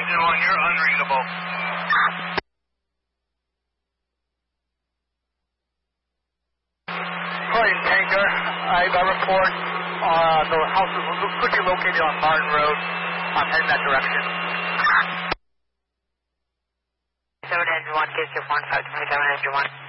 Engine 1, you're unreadable. Claim Tanker, I got a report. The house could be located on Martin Road. I'm heading that direction. 7 Engine 1, case 1, 527 Engine 1.